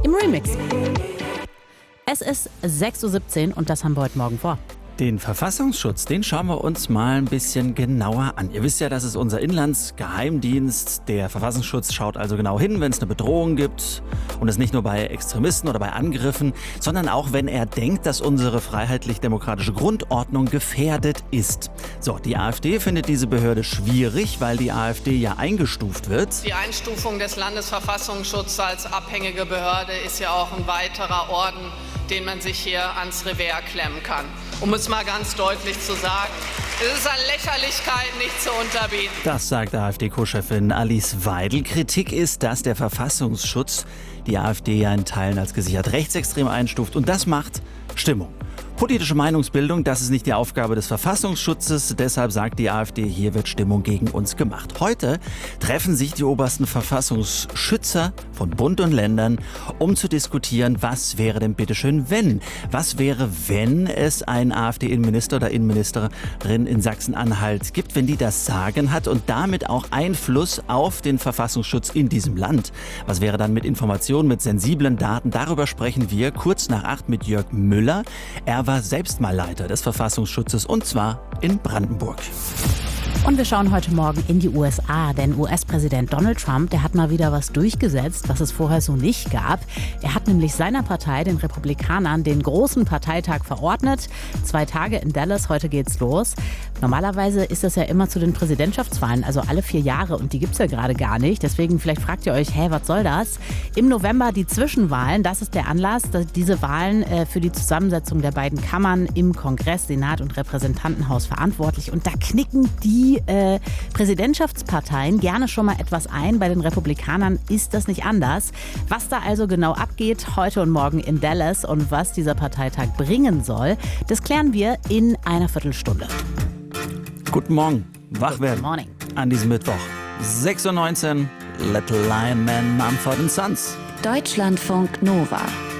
im Remix. Es ist 6:17 Uhr und das haben wir heute Morgen vor. Den Verfassungsschutz, den schauen wir uns mal ein bisschen genauer an. Ihr wisst ja, das ist unser Inlandsgeheimdienst. Der Verfassungsschutz schaut also genau hin, wenn es eine Bedrohung gibt. Und das nicht nur bei Extremisten oder bei Angriffen, sondern auch, wenn er denkt, dass unsere freiheitlich-demokratische Grundordnung gefährdet ist. So, die AfD findet diese Behörde schwierig, weil die AfD ja eingestuft wird. Die Einstufung des Landesverfassungsschutzes als abhängige Behörde ist ja auch ein weiterer Orden, den man sich hier ans Revers klemmen kann. Um es mal ganz deutlich zu sagen, es ist an Lächerlichkeit nicht zu unterbieten. Das sagt AfD-Co-Chefin Alice Weidel. Kritik ist, dass der Verfassungsschutz die AfD ja in Teilen als gesichert rechtsextrem einstuft. Und das macht Stimmung. Politische Meinungsbildung, das ist nicht die Aufgabe des Verfassungsschutzes. Deshalb sagt die AfD, hier wird Stimmung gegen uns gemacht. Heute treffen sich die obersten Verfassungsschützer von Bund und Ländern, um zu diskutieren, was wäre denn bitteschön, wenn? Was wäre, wenn es einen AfD-Innenminister oder Innenministerin in Sachsen-Anhalt gibt, wenn die das Sagen hat und damit auch Einfluss auf den Verfassungsschutz in diesem Land? Was wäre dann mit Informationen, mit sensiblen Daten? Darüber sprechen wir kurz nach 8 mit Jörg Müller. Er war selbst mal Leiter des Verfassungsschutzes und zwar in Brandenburg. Und wir schauen heute Morgen in die USA, denn US-Präsident Donald Trump, der hat mal wieder was durchgesetzt, was es vorher so nicht gab. Er hat nämlich seiner Partei, den Republikanern, den großen Parteitag verordnet. 2 Tage in Dallas, heute geht's los. Normalerweise ist das ja immer zu den Präsidentschaftswahlen, also alle 4 Jahre und die gibt's ja gerade gar nicht. Deswegen vielleicht fragt ihr euch, was soll das? Im November die Zwischenwahlen, das ist der Anlass. Diese Wahlen für die Zusammensetzung der beiden Kammern im Kongress, Senat und Repräsentantenhaus verantwortlich. Und da knicken die Präsidentschaftsparteien gerne schon mal etwas ein. Bei den Republikanern ist das nicht anders. Was da also genau abgeht heute und morgen in Dallas und was dieser Parteitag bringen soll, das klären wir in einer Viertelstunde. Guten Morgen, wach werden Good morning. an diesem Mittwoch. 6:19 Uhr, Little Lion Man, Mumford & Sons. Deutschlandfunk Nova